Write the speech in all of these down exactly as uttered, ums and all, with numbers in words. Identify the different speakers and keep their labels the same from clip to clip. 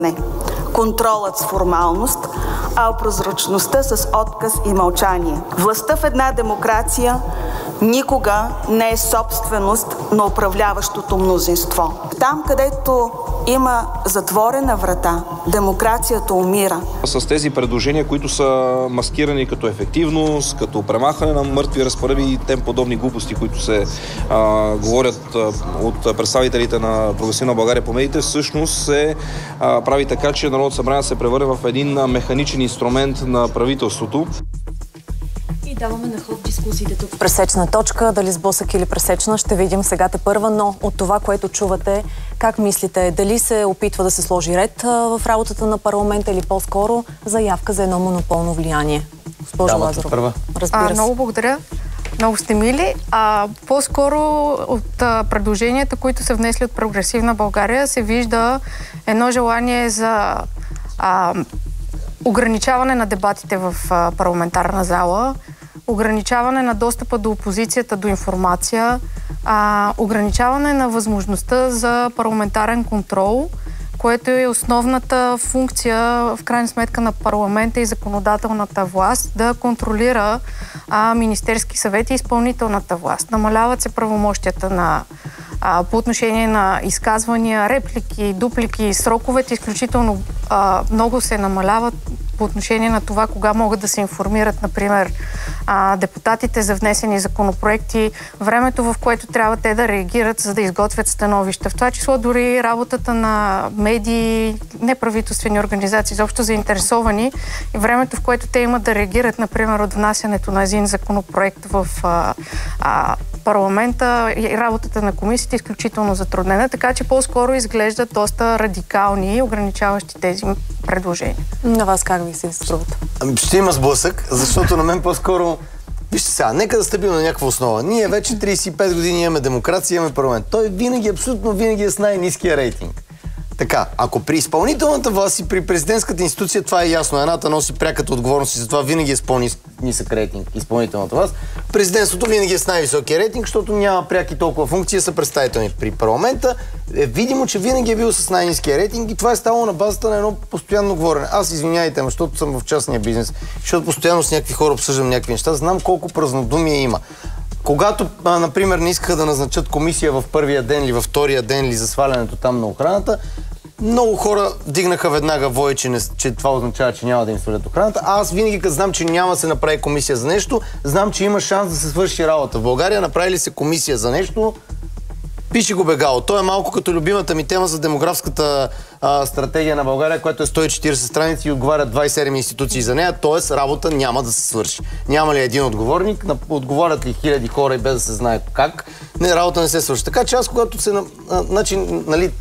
Speaker 1: Не. Контролът с формалност, а прозрачността с отказ и мълчание. Властта в една демокрация никога не е собственост на управляващото мнозинство. Там, където има затворена врата, демокрацията умира. С
Speaker 2: тези предложения, които са маскирани като ефективност, като премахване на мъртви разпоредби и тем подобни глупости, които се а, говорят а, от представителите на Прогресивна България по медиите, всъщност се а, прави така, че Народното събрание се превърне в един механичен инструмент на правителството.
Speaker 3: И даваме на ход дискусиите тук. Пресечна точка, дали сблъсък или пресечна, ще видим сега те първа, но от това, което чувате, как мислите? Дали се опитва да се сложи ред в работата на парламента или по-скоро заявка за едно монополно влияние? Госпожо Лазарова, разбира се.
Speaker 4: Много благодаря. Много сте мили. А, по-скоро от а, предложенията, които са внесли от Прогресивна България, се вижда едно желание за а, ограничаване на дебатите в а, парламентарна зала, ограничаване на достъпа до опозицията до информация, а, ограничаване на възможността за парламентарен контрол, което е основната функция в крайна сметка на парламента и законодателната власт да контролира а, Министерски съвет и изпълнителната власт. Намаляват се правомощията на а, по отношение на изказвания, реплики, дуплики, сроковете изключително а, много се намаляват по отношение на това, кога могат да се информират, например, а, депутатите за внесени законопроекти, времето, в което трябва те да реагират, за да изготвят становища. В това число дори работата на медии, неправителствени организации, изобщо заинтересовани, и времето, в което те имат да реагират, например, от внасянето на един законопроект в а, а, парламента и работата на комисията е изключително затруднена, така че по-скоро изглеждат доста радикални и ограничаващи тези предложения.
Speaker 3: На вас как ви се струват?
Speaker 5: Ами, ще има сблъсък, защото на мен по-скоро... Вижте сега, нека да стъпим на някаква основа. Ние вече трийсет и пет години имаме демокрация, имаме парламент. Той винаги, абсолютно винаги е с най-ниския рейтинг. Така, ако при изпълнителната власт и при президентската институция това е ясно, едната носи пряката отговорност и затова винаги е с по-нисък рейтинг изпълнителната власт, президентството винаги е с най-високия рейтинг, защото няма пряки толкова функции, са представителни. При парламента е видимо, че винаги е бил с най-ниския рейтинг и това е ставало на базата на едно постоянно говорене. Аз извиняйте, защото съм в частния бизнес, защото постоянно с някакви хора обсъждам някакви неща, знам колко празнодумие има. Когато, а, например, не искаха да назначат комисия в първия ден или във втория ден или за свалянето там на охраната, много хора дигнаха веднага вой, че, не, че това означава, че няма да им свалят охраната. А аз винаги, като знам, че няма да се направи комисия за нещо, знам, че има шанс да се свърши работа. В България направили се комисия за нещо, пише го бегало. То е малко като любимата ми тема за демографската а, стратегия на България, която е сто и четирийсет страници и отговарят двайсет и седем институции за нея, т.е. работа няма да се свърши. Няма ли един отговорник, отговарят ли хиляди хора и без да се знае как, не, работа не се свърши. Така че аз, когато се... А, значи, нали,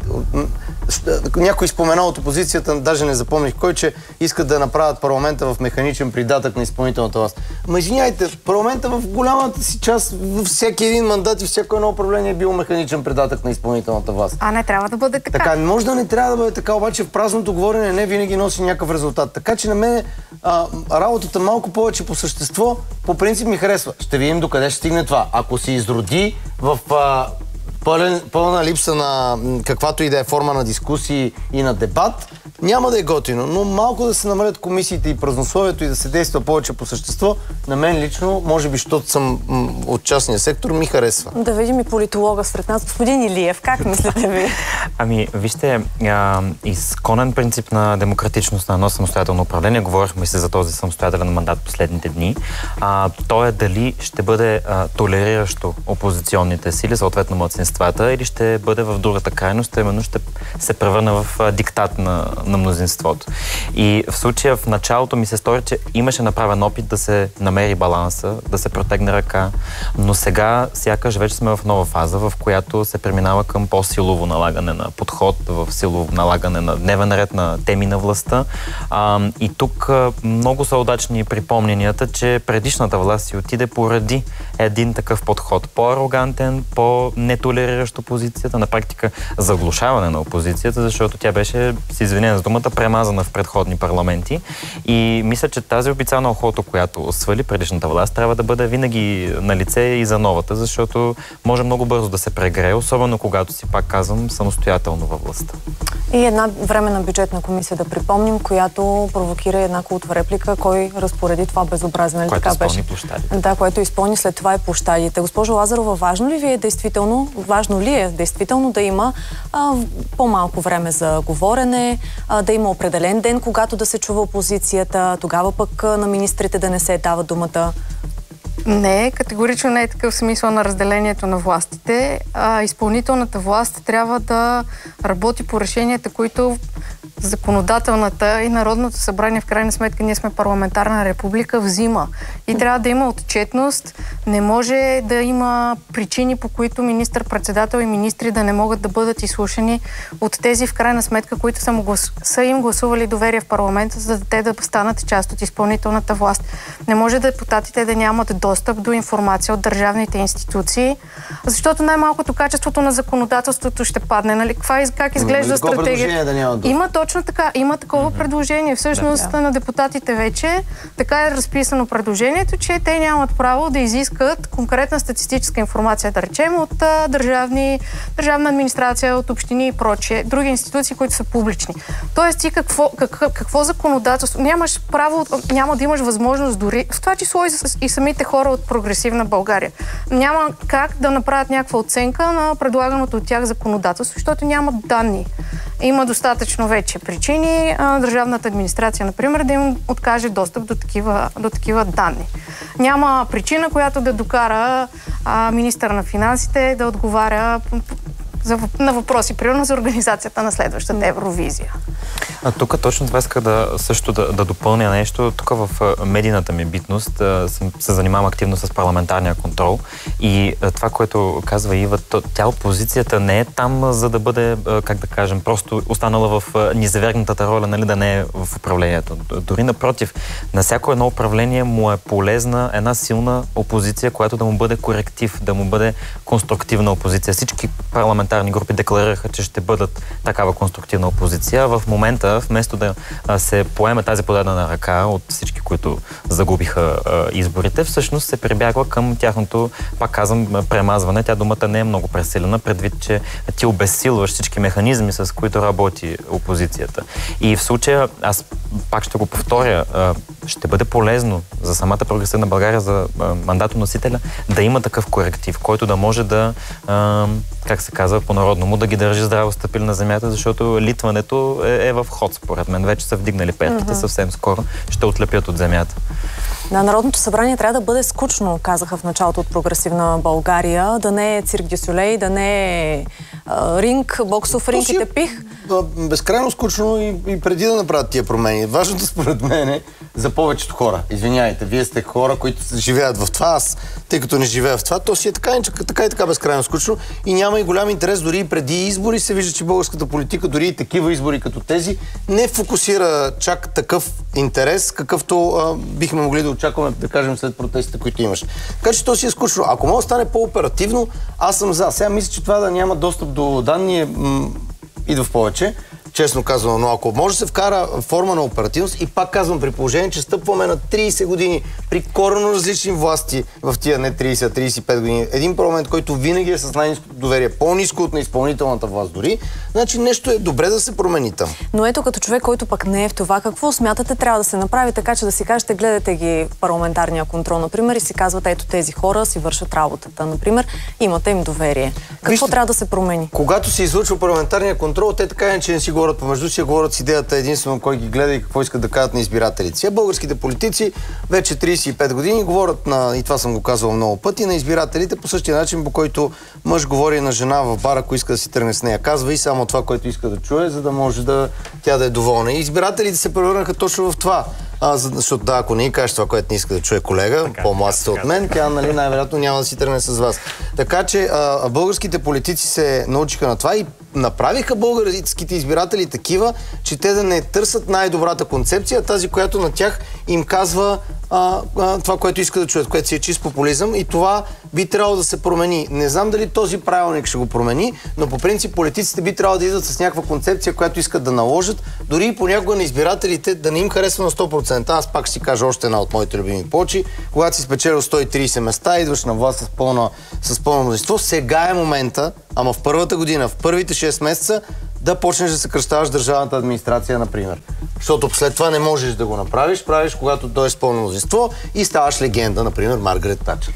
Speaker 5: някой споменал от опозицията, даже не запомних кой, че искат да направят парламента в механичен придатък на изпълнителната власт. Ма извиняйте, парламента в голямата си част, във всеки един мандат и всяко едно управление е бил механичен придатък на изпълнителната власт.
Speaker 4: А не трябва да бъде така.
Speaker 5: Така, може да не трябва да бъде така, обаче в празното говорене не винаги носи някакъв резултат. Така че на мен а, работата малко повече по същество, по принцип ми харесва. Ще видим докъде ще стигне това. Ако се изроди в... А, Пълен, пълна липса на каквато и да е форма на дискусии и на дебат, няма да е готино, но малко да се намалят комисиите и празнословието и да се действа повече по същество, на мен лично, може би, защото съм от частния сектор, ми харесва.
Speaker 3: Да видим и политолога сред нас. Господин Илиев, как мислите ви?
Speaker 6: Ами, вижте, а, изконен принцип на демократичност на едно самостоятелно управление, говорихме се за този самостоятелен мандат последните дни, а, то е дали ще бъде а, толериращо опозиционните сили, съответно младсинствата, или ще бъде в другата крайност, именно ще се превърне в а, диктат на на мнозинството. И в случая в началото ми се стори, че имаше направен опит да се намери баланса, да се протегне ръка, но сега сякаш вече сме в нова фаза, в която се преминава към по-силово налагане на подход, в силово налагане на дневен ред на теми на властта. А, и тук а, много са удачни припомненията, че предишната власт си отиде поради един такъв подход. По-арогантен, по-нетолерантен толериращ опозицията, на практика заглушаване на опозицията, защото тя беше, с извинение за думата, премазана в предходни парламенти. И мисля, че тази официална охота, която свали предишната власт, трябва да бъде винаги на лице и за новата, защото може много бързо да се прегрее, особено когато си, пак казвам, самостоятелно във властта.
Speaker 3: И една временна бюджетна комисия, да припомним, която провокира една култова реплика, кой разпореди това безобразие. Нали?
Speaker 6: Което
Speaker 3: така
Speaker 6: изпълни
Speaker 3: беше?
Speaker 6: площадите.
Speaker 3: Да, което изпълни след това и площадите. Госпожо Лазарова, важно ли ви е действително, важно ли е действително да има а, по-малко време за говорене, а, да има определен ден, когато да се чува опозицията, тогава пък а, на министрите да не се дава думата?
Speaker 4: Не, категорично не е такъв смисъл на разделението на властите. А, изпълнителната власт трябва да работи по решенията, които законодателната и Народното събрание, в крайна сметка ние сме парламентарна република, взима. И трябва да има отчетност. Не може да има причини, по които министър-председател и министри да не могат да бъдат изслушани от тези, в крайна сметка, които са, му глас... са им гласували доверие в парламента, за да те да станат част от изпълнителната власт. Не може депутатите да нямат достъп до информация от държавните институции, защото най-малкото качеството на законодателството ще падне. Нали? Как изглежда стратегия?
Speaker 5: Да
Speaker 4: има точно така. Има такова mm-hmm. предложение. Всъщност да. на депутатите вече така е разписано предложението, че те нямат право да изискат конкретна статистическа информация, да речем, от а, държавни, държавна администрация, от общини и прочие, други институции, които са публични. Тоест ти какво, как, какво законодателство? Нямаш право, няма да имаш възможност дори, в това число и, и самите хора от прогресивна България. Няма как да направят някаква оценка на предлаганото от тях законодателство, защото нямат данни. Има достатъчно вече причини а, държавната администрация, например, да им откаже достъп до такива, до такива данни. Няма причина, която да докара а, министър на финансите да отговаря за, на въпроси, примерно за организацията на следващата Евровизия.
Speaker 6: А тук точно това иска да също да, да допълня нещо. Тук в медийната ми битност а, съм, се занимавам активно с парламентарния контрол и а, това, което казва Ива, то, тя опозицията не е там, за да бъде, а, как да кажем, просто останала в а, незавергнатата роля, нали, да не е в управлението. Дори напротив, на всяко едно управление му е полезна една силна опозиция, която да му бъде коректив, да му бъде конструктивна опозиция. Всички парламентарни групи декларираха, че ще бъдат такава конструктивна опозиция. В момента, вместо да се поеме тази подадена ръка от всички, които загубиха изборите, всъщност се прибягва към тяхното, пак казвам, премазване. Тя думата не е много пресилена, предвид, че ти обезсилваш всички механизми, с които работи опозицията. И в случая, аз пак ще го повторя, ще бъде полезно за самата прогресивна България, за мандатоносителя, да има такъв коректив, който да може да, как се казва по-народному, да ги държи здраво стъпили на земята, защото литването е, е в ход, според мен. Вече са вдигнали петките, mm-hmm. съвсем скоро ще отлепят от земята.
Speaker 3: Да, Народното събрание трябва да бъде скучно, казаха в началото от прогресивна България, да не е цирк дю солей, да не е а, ринг, боксов ринг и тепих.
Speaker 5: Безкрайно скучно и, и преди да направят тия промени. Важното според мен е за повечето хора. Извинявайте, вие сте хора, които живеят в това. Аз, тъй като не живея в това, то си е така, така и така безкрайно скучно и няма и голям интерес. Дори и преди избори се вижда, че българската политика, дори и такива избори като тези, не фокусира чак такъв интерес, какъвто а, бихме могли да очакваме, да кажем, след протестите, които имаш. Така че то си е скучно. Ако може да стане по-оперативно, аз съм за. Сега мисля, че това да няма достъп до данни е идва в повече, честно казвам, но ако може да се вкара форма на оперативност и пак казвам, при положение, че стъпваме на трийсет години при коренно различни власти в тия не трийсет, трийсет и пет години, един парламент, който винаги е с най-ниско доверие, по-ниско от на изпълнителната власт дори, значи нещо е добре да се промени там.
Speaker 3: Но ето като човек, който пък не е в това, какво смятате трябва да се направи така, че да си кажете, гледате ги в парламентарния контрол, например, и си казвате, ето тези хора си вършат работата, например, имате им доверие. Какво Вижте, трябва да се промени?
Speaker 5: Когато се излъчва парламентарния контрол, те така иначе не си говорят помежду си, говорят с идеята единствено кой ги гледа и какво искат да кажат на избирателите. Сега българските политици вече трийсет и пет години говорят на, и това съм го казвал много пъти, на избирателите по същия начин, по който мъж говори на жена в бара, ако иска да си тръгне с нея. Казва и само това, което иска да чуе, за да може да тя да е доволна. И избирателите се превърнаха точно в това. А, защото да, ако не и кажеш това, което не иска да чуе колега, по-млад сте от мен, тя нали, най-вероятно няма да си тръгне с вас. Така че а, българските политици се научиха на това и направиха българските избиратели такива, че те да не търсят най-добрата концепция, тази, която на тях им казва а, а, това, което иска да чуят, което си е чист популизъм и това би трябвало да се промени. Не знам дали този правилник ще го промени, но по принцип политиците би трябвало да идват с някаква концепция, която искат да наложат, дори и понякога на избирателите да не им харесва на сто процента. Аз пак ще си кажа още една от моите любими почи. Когато си спечелил сто и трийсет места, идваш на власт с пълно, с пълно мнозинство. Сега е момента, ама в първата година, в първите шест месеца, да почнеш да съкращаваш държавната администрация, например. Защото след това не можеш да го направиш, правиш когато дойдеш с пълно мнозинство и ставаш легенда, например, Маргарет Тачър.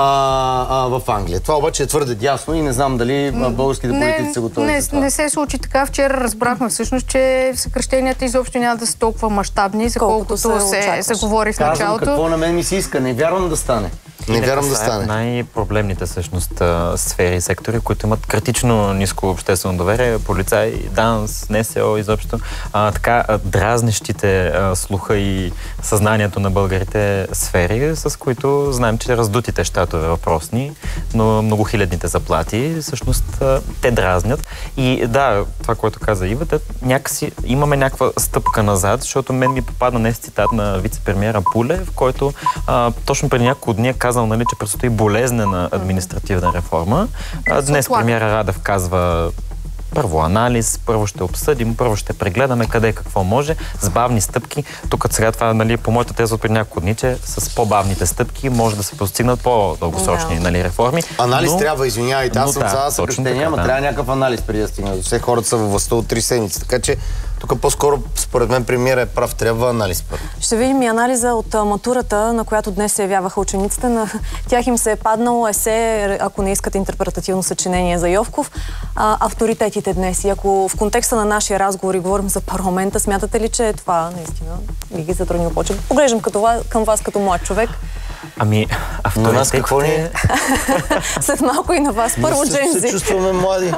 Speaker 5: А, а, в Англия. Това обаче е твърде дясно и не знам дали българските политици са готови
Speaker 4: не,
Speaker 5: за това.
Speaker 4: Не се случи така. Вчера разбрахме всъщност, че съкращенията изобщо няма да са толкова мащабни, за колкото се, се, се говори в началото.
Speaker 5: Казвам какво на мен ми се иска. Не вярвам да стане. Не вярвам да стане.
Speaker 6: Най-проблемните всъщност сфери и сектори, които имат критично ниско обществено доверие, полицай, ДАНС, НСО изобщо, а, така дразнещите а, слуха и съзнанието на българите сфери, с които знаем, че раздутите щатове въпросни, но многохилядните заплати, всъщност а, те дразнят. И да, това, което каза Ива, да, някакси имаме някаква стъпка назад, защото мен ми попадна днес цитат на вице-премиера Пулев, който а, точно преди няколко дни казал, нали, че предстои болезнена административна реформа. А, днес премиера Радев казва първо анализ, първо ще обсъдим, първо ще прегледаме къде какво може, с бавни стъпки. Тук сега това, нали, по моята теза от преди няколко дни, че с по-бавните стъпки може да се постигнат по-дългосрочни да. нали, реформи.
Speaker 5: Анализ
Speaker 6: но,
Speaker 5: трябва, извинявайте, аз съм
Speaker 6: да,
Speaker 5: за съкръщение, ама да. трябва някакъв анализ преди да стигнат. Все хората са във властта от три седмици, така че тук по-скоро, според мен, премиера е прав, трябва анализ първо.
Speaker 3: Ще видим и анализа от матурата, на която днес се явяваха учениците. На тях им се е паднало есе, ако не искат интерпретативно съчинение за Йовков, а, авторитетите днес. И ако в контекста на нашия разговор и говорим за парламента, смятате ли, че това наистина би ги затруднило повече? Поглеждам като вас, към вас като млад човек.
Speaker 6: Ами, авторитетите...
Speaker 5: нас какво ни е?
Speaker 3: След малко и на вас. Първо Джензи.
Speaker 5: Се чувстваме млади.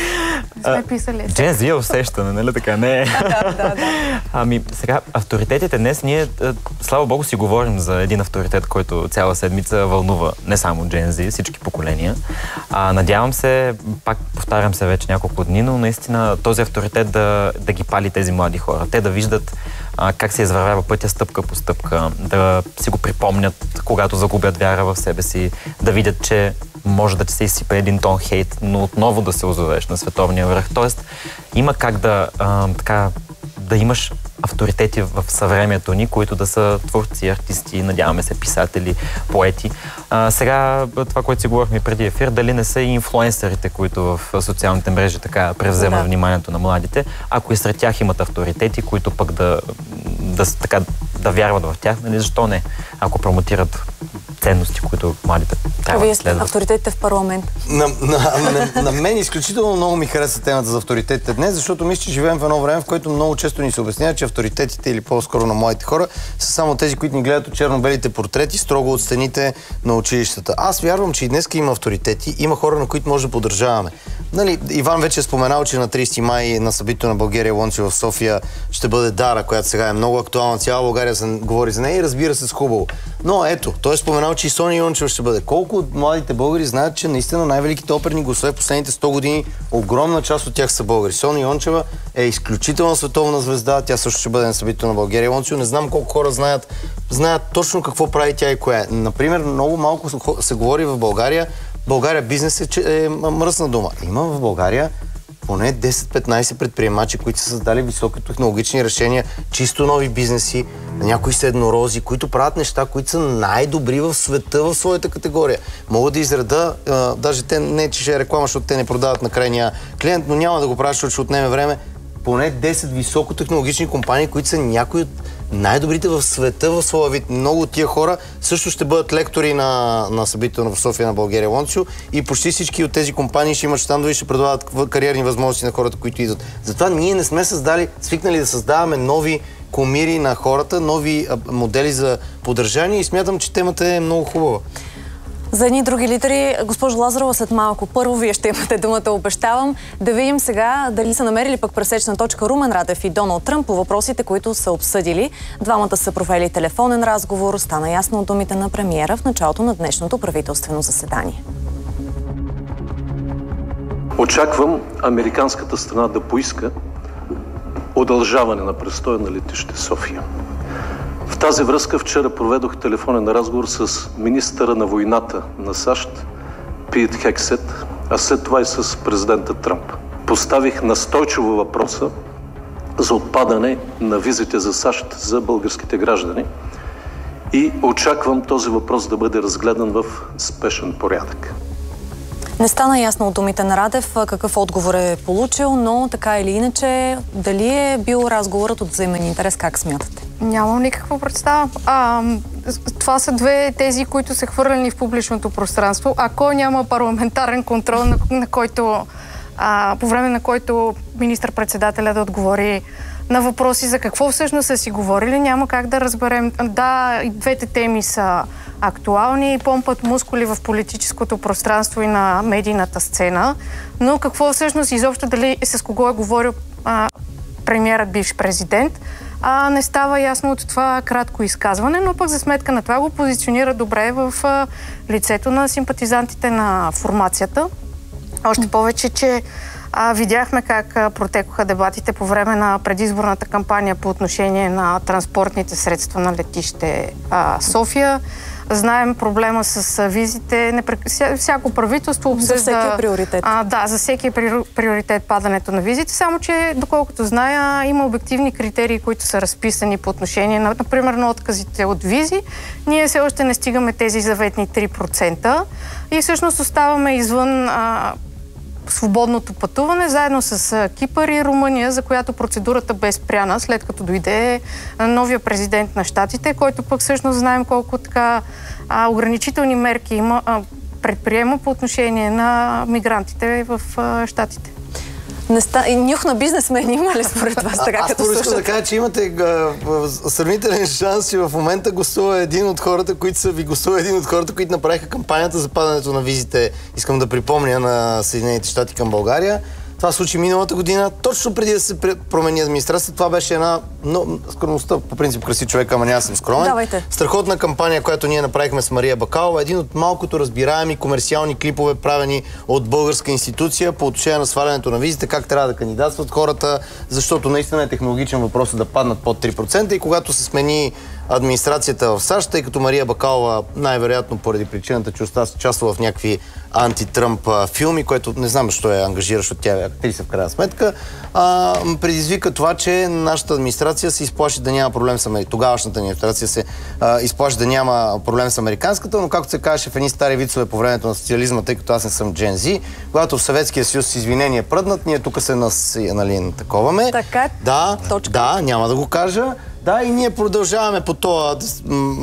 Speaker 4: Сме писали.
Speaker 6: Джензи е усещане, нали така? Не.
Speaker 3: да, да, да.
Speaker 6: Ами, сега, авторитетите днес, ние, слава Богу, си говорим за един авторитет, който цяла седмица вълнува не само Джензи, всички поколения. А, надявам се, пак повтарям се вече няколко дни, но наистина този авторитет да, да ги пали тези млади хора. Те да виждат а, как се извървява пътя стъпка по стъпка, да си го припомнят, когато загубят вяра в себе си, да видят, че може да ти се изсипе един тон хейт, но отново да се озовеш на световния връх. Тоест, има как да, а, така, да имаш авторитети в съвремието ни, които да са творци, артисти, надяваме се, писатели, поети. А, сега, това, което си говорихме преди ефир, дали не са и инфлуенсърите, които в социалните мрежи така превземат да. вниманието на младите, ако и сред тях имат авторитети, които пък да, да, така, да вярват в тях, нали, защо не? Ако промотират ценности, които младите трябва да следват.
Speaker 3: Авторитетите в парламент.
Speaker 5: На, на, на, на мен изключително много ми харесва темата за авторитетите днес, защото мисля, че живеем в едно време, в което много често ни се обяснява, че авторитетите или по-скоро на младите хора са само тези, които ни гледат от черно-белите портрети, строго от стените на училищата. Аз вярвам, че и днес има авторитети, има хора, на които може да поддържаваме. Нали, Иван вече е споменал, че на трийсети май на събитието на България Лончо в София ще бъде Дара, която сега е много актуална. Цяла България се говори за нея и разбира се с хубаво. Но ето, той е споменал, че и Соня Йончева ще бъде. Колко от младите българи знаят, че наистина най-великите оперни гласове в последните сто години, огромна част от тях са българи. Соня Йончева е изключителна световна звезда, тя също ще бъде на събитието на България Лончо. Не знам колко хора знаят, знаят точно какво прави тя и коя е. Например, много малко се говори в България. България бизнес е, е мръсна дума. Има в България поне десет-петнайсет предприемачи, които са създали високотехнологични решения, чисто нови бизнеси, някои са еднорози, които правят неща, които са най-добри в света в своята категория. Мога да изреда, а, даже те не че ще е реклама, защото те не продават на крайния клиент, но няма да го правя, защото ще отнеме време. Поне десет високотехнологични компании, които са някои от най-добрите в света в своя вид. Много от тия хора също ще бъдат лектори на, на събитието в София на България Лончо и почти всички от тези компании ще имат щандове и ще предлагат кариерни възможности на хората, които идват. Затова ние не сме създали, свикнали да създаваме нови кумири на хората, нови а, модели за поддържание и смятам, че темата е много хубава.
Speaker 3: За едни други лидери, госпожо Лазарова, след малко. Първо вие ще имате думата, обещавам. Да видим сега дали са намерили пък пресечна точка Румен Радев и Доналд Тръмп по въпросите, които са обсъдили. Двамата са провели телефонен разговор. Стана ясно от думите на премиера в началото на днешното правителствено заседание.
Speaker 7: Очаквам американската страна да поиска удължаване на престоя на летище София. В тази връзка вчера проведох телефонен разговор с министъра на войната на САЩ Пит Хексет, а след това и с президента Тръмп. Поставих настойчиво въпроса за отпадане на визите за САЩ за българските граждани и очаквам този въпрос да бъде разгледан в спешен порядък.
Speaker 3: Не стана ясно от думите на Радев какъв отговор е получил, но така или иначе, дали е бил разговорът от взаимен интерес, как смятате?
Speaker 4: Нямам никаква представа. А, това са две тези, които са хвърлени в публичното пространство. Ако няма парламентарен контрол, на, на който, а, по време на който министър-председателя да отговори на въпроси за какво всъщност са си говорили, няма как да разберем. Да, и двете теми са актуални, помпат мускули в политическото пространство и на медийната сцена, но какво всъщност изобщо дали с кого е говорил а, премиерът бивш президент, а не става ясно от това кратко изказване, но пък за сметка на това го позиционира добре в а, лицето на симпатизантите на формацията. Още повече, че а, видяхме как а, протекоха дебатите по време на предизборната кампания по отношение на транспортните средства на летище а, София. Знаем проблема с визите. Непрек... Всяко правителство обсъжда...
Speaker 3: За всеки приоритет.
Speaker 4: А, да, за всеки приоритет падането на визите. Само, че, доколкото зная, има обективни критерии, които са разписани по отношение на, например, на отказите от визи. Ние все още не стигаме тези заветни три процента и всъщност оставаме извън а, свободното пътуване, заедно с Кипър и Румъния, за която процедурата бе спряна, след като дойде новия президент на щатите, който пък всъщност знаем колко така а, ограничителни мерки има, а, предприема по отношение на мигрантите в а, щатите.
Speaker 3: Не ста... И нюх на бизнесмени има ли според вас така,
Speaker 5: а,
Speaker 3: като
Speaker 5: слушате? Аз искам да кажа, че имате а, сравнителен шанс, че в момента гласува един от хората, които са ви гласува един от хората, които направиха кампанията за падането на визите, искам да припомня, на Съединените щати към България. Това случи миналата година, точно преди да се промени администрацията. Това беше една, но скромността, по принцип красив човек, ама няма съм скромен.
Speaker 3: Давайте.
Speaker 5: Страхотна кампания, която ние направихме с Мария Бакалова. Един от малкото разбираеми комерциални клипове, правени от българска институция по отношение на свалянето на визите, как трябва да кандидатстват хората, защото наистина е технологичен въпрос да паднат под три процента и когато се смени администрацията в САЩ, тъй като Мария Бакалова най-вероятно поради причината, че участва в някакви анти-Тръмп филми, което не знам защо е ангажиращ от тя актриса в крайна сметка, а, предизвика това, че нашата администрация се изплаши да няма проблем с американската. Тогавашната администрация се а, изплаши да няма проблем с американската, но както се казваше в едни стари вицове по времето на социализма, тъй като аз не съм Джен Зи, когато в Съветския съюз с извинения пръднат, ние тук се нас, нали, таковаме.
Speaker 3: Така,
Speaker 5: да,
Speaker 3: точка.
Speaker 5: Да, няма да го кажа. Да, и ние продължаваме по този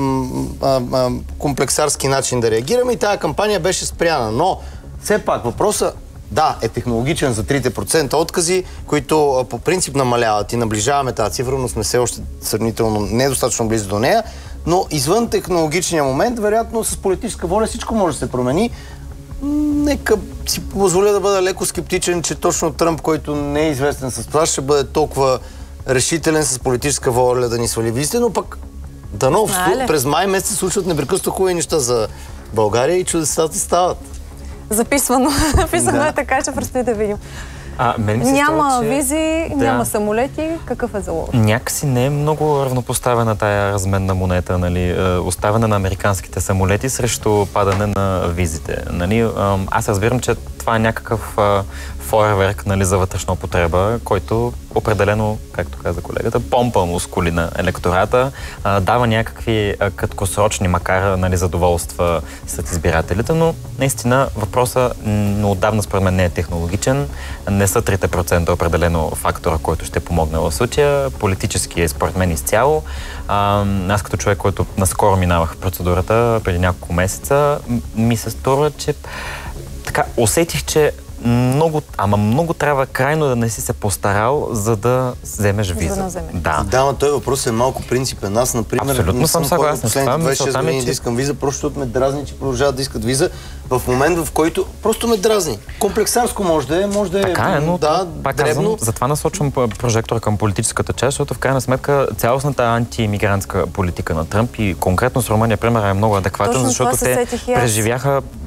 Speaker 5: комплексарски начин да реагираме и тази кампания беше спряна. Но все пак въпросът, да, е технологичен за трите процента откази, които а, по принцип намаляват и наближаваме тази цифра, но сме все още сравнително недостатъчно близо до нея. Но извън технологичния момент, вероятно с политическа воля всичко може да се промени. Нека си позволя да бъда леко скептичен, че точно Тръмп, който не е известен с това, ще бъде толкова решителен с политическа воля да ни свали визите, но пък дано през май месец се случват непрекъснато хубави неща за България и чудесата стават.
Speaker 3: Записвано. Записано да. Е така, че предстои да видим.
Speaker 6: А, мен ми се
Speaker 3: няма
Speaker 6: става, че...
Speaker 3: визи,
Speaker 6: да.
Speaker 3: Няма самолети. Какъв е залог?
Speaker 6: Някакси не е много равнопоставена тая разменна монета, нали? Оставяне на американските самолети срещу падане на визите. Нали? Аз разбирам, че това е някакъв фойерверк, нали, за вътрешна употреба, който определено, както каза колегата, помпа мускули на електората, дава някакви краткосрочни, макар, нали, задоволства сред избирателите, но наистина въпросът отдавна според мен не е технологичен. Не са трите процента определено фактора, който ще помогне в случая. Политически е според мен изцяло. Аз като човек, който наскоро минавах процедурата преди няколко месеца, ми се струва, че така усетих, че много, ама много трябва крайно да не си се постарал, за да вземеш виза.
Speaker 3: Да,
Speaker 6: да.
Speaker 5: Да, но този въпрос е малко принципен. Аз, например,
Speaker 6: абсолютно
Speaker 5: не
Speaker 6: съм
Speaker 5: съм
Speaker 6: съгласен с това.
Speaker 5: двайсет и шест години
Speaker 6: че...
Speaker 5: да искам виза, просто защото ме дразни, че продължават да искат виза в момент, в който просто ме дразни. Комплексарско може да е, може да е,
Speaker 6: така е, но
Speaker 5: да,
Speaker 6: пак
Speaker 5: дребно.
Speaker 6: Казвам, затова насочвам прожектора към политическата част, защото в крайна сметка цялостната антиимигрантска политика на Тръмп и конкретно с Румъния, пример, е много адекватен,
Speaker 3: точно
Speaker 6: защото те преживяха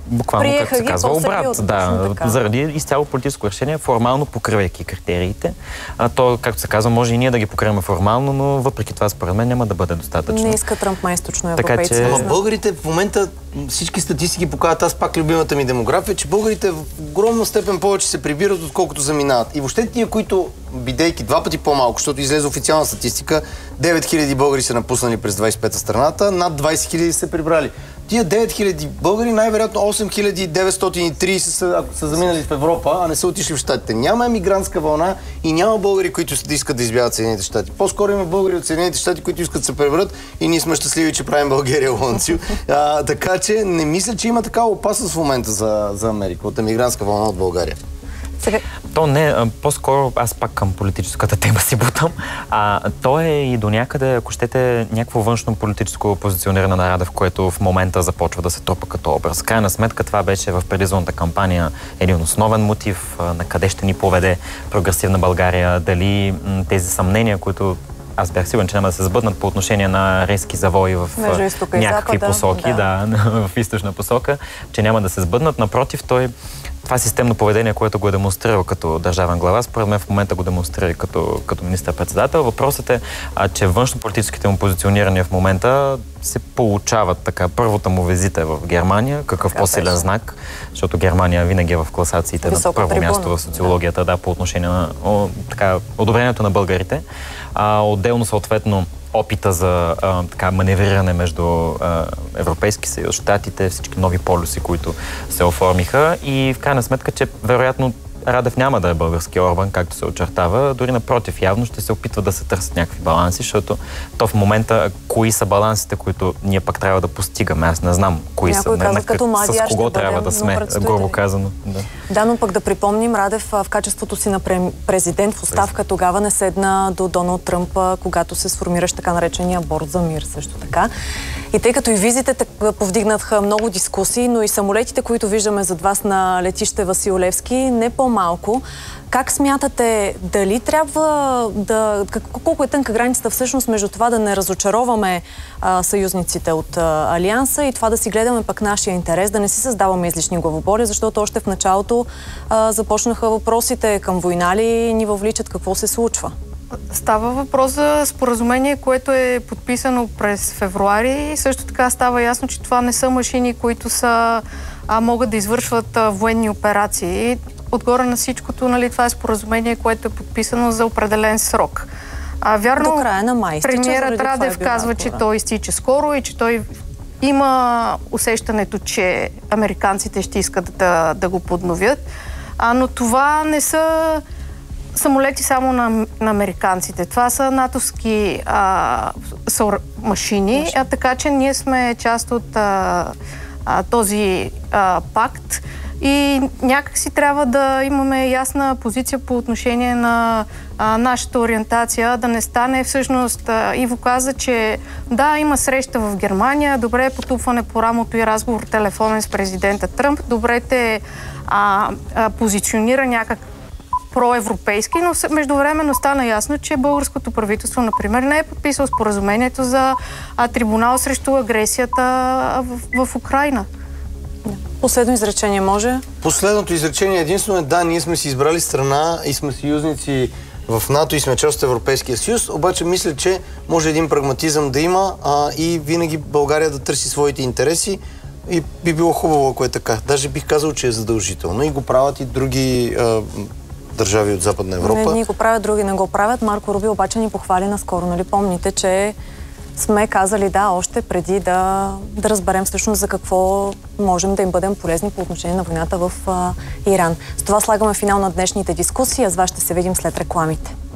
Speaker 6: буквално,
Speaker 3: Приеха
Speaker 6: както се
Speaker 3: ги,
Speaker 6: казва,
Speaker 3: после
Speaker 6: обрат.
Speaker 3: ги
Speaker 6: Да,
Speaker 3: така.
Speaker 6: заради изцяло политическо решение, формално покривайки критериите. А то, както се казва, може и ние да ги покриваме формално, но въпреки това, според мен, няма да бъде достатъчно.
Speaker 3: Не иска Тръмп май източноевропейци.
Speaker 6: Така че-
Speaker 5: Ама българите в момента, всички статистики показват, аз пак любимата ми демография, че българите в огромна степен повече се прибират, отколкото заминават. И въобще тия, които, бидейки два пъти по-малко, защото излезе официална статистика, девет хиляди българи са напуснали през двадесет и пета страната, над двадесет хиляди са прибрали. Тия девет хиляди българи, най-вероятно осем хиляди деветстотин и тридесет са, ако са заминали в Европа, а не са отишли в Щатите. Няма емигрантска вълна и няма българи, които искат да избягат Съединените щати. По-скоро има българи от Съединените щати, които искат да се превърнат и ние сме щастливи, че правим България Лонцио. А, така че не мисля, че има такава опасност в момента за, за Америка от емигрантска вълна от България.
Speaker 3: Сега...
Speaker 6: То не, а, по-скоро аз пак към политическата тема си бутам. А, то е и до някъде, ако щете, някакво външно политическо позициониране на Радев, което в момента започва да се трупа като образ. Крайна сметка това беше в предизборната кампания един основен мотив, а, на къде ще ни поведе прогресивна България, дали м, тези съмнения, които аз бях сигурен, че няма да се сбъднат по отношение на резки завои в някакви
Speaker 3: запада,
Speaker 6: посоки, да. да, в източна посока, че няма да се сбъднат. Напротив, той това системно поведение, което го е демонстрирал като държавен глава, според мен в момента го демонстрира като, като министър-председател. Въпросът е, а, че външно-политическите му позиционирания в момента се получават така. Първата му визита е в Германия. Какъв
Speaker 3: така
Speaker 6: по-силен
Speaker 3: беше.
Speaker 6: знак, защото Германия винаги е в класациите
Speaker 3: Висока
Speaker 6: на първо
Speaker 3: трибуна.
Speaker 6: място в социологията, да, по отношение на о, така, одобрението на българите. А, отделно съответно опита за а, така, маневриране между а, Европейски съюз, Щатите, всички нови полюси, които се оформиха и в крайна сметка, че вероятно Радев няма да е български Орбан, както се очертава. Дори напротив, явно ще се опитва да се търсят някакви баланси, защото то в момента кои са балансите, които ние пък трябва да постигаме. Аз не знам кои
Speaker 3: Някой
Speaker 6: са.
Speaker 3: казва, като Мадияр
Speaker 6: с кого
Speaker 3: ще
Speaker 6: трябва
Speaker 3: бъдем,
Speaker 6: да сме,
Speaker 3: но предстои
Speaker 6: грубо
Speaker 3: да-
Speaker 6: казано. Да.
Speaker 3: Да, но пък да припомним, Радев в качеството си на пре- президент в оставка тогава не седна до Доналд Тръмп, а, когато се сформираше така наречения борд за мир също така. И тъй като и визите так- повдигнаха много дискусии, но и самолетите, които виждаме зад вас на летище Васил Левски, не по-малко. Как смятате, дали трябва да... как- Колко е тънка границата всъщност между това да не разочароваме а, съюзниците от а, Алианса и това да си гледаме пък нашия интерес, да не си създаваме излишни главоболи, защото още в началото а, започнаха въпросите към война ли ни въвличат, какво се случва?
Speaker 4: Става въпрос за споразумение, което е подписано през февруари. Също така става ясно, че това не са машини, които са, а, могат да извършват а, военни операции. Отгоре на всичкото, нали, това е споразумение, което е подписано за определен срок. А, вярно,
Speaker 3: До края на май изтича,
Speaker 4: премиерът
Speaker 3: заради това е
Speaker 4: Радев
Speaker 3: била
Speaker 4: казва,
Speaker 3: това,
Speaker 4: че
Speaker 3: да.
Speaker 4: той изтича скоро и че той има усещането, че американците ще искат да, да го подновят. А, но това не са самолети само на, на американците. Това са натовски а, съор... машини, а, така че ние сме част от а, а, този а, пакт и някак си трябва да имаме ясна позиция по отношение на а, нашата ориентация, да не стане всъщност. А, Иво каза, че да, има среща в Германия, добре е потупване по рамото и разговор телефонен с президента Тръмп, добре те а, а, позиционира някак проевропейски, но се- междувременно стана ясно, че българското правителство, например, не е подписало споразумението за а, трибунал срещу агресията в, в Украйна.
Speaker 3: Последно изречение може?
Speaker 5: Последното изречение единствено е да, ние сме си избрали страна и сме съюзници в НАТО и сме част от Европейския съюз, обаче мисля, че може един прагматизъм да има а, и винаги България да търси своите интереси и би било хубаво, ако е така. Даже бих казал, че е задължително и го правят и други а, държави от Западна Европа.
Speaker 3: Не, ние го правят, други не го правят. Марко Руби обаче ни похвали наскоро. Нали помните, че сме казали да, още преди да, да разберем всъщност за какво можем да им бъдем полезни по отношение на войната в а, Иран. С това слагаме финал на днешните дискусии, а с вас ще се видим след рекламите.